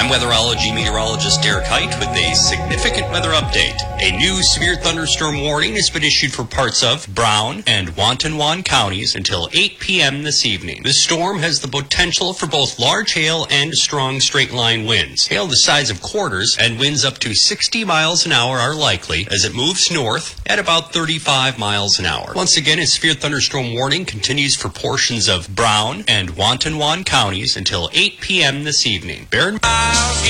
I'm weatherology meteorologist Derek Height with a significant weather update. A new severe thunderstorm warning has been issued for parts of Brown and Watonwan counties until 8 p.m. this evening. This storm has the potential for both large hail and strong straight-line winds. Hail the size of quarters and winds up to 60 miles an hour are likely as it moves north at about 35 miles an hour. Once again, a severe thunderstorm warning continues for portions of Brown and Watonwan counties until 8 p.m. this evening. Bear in mind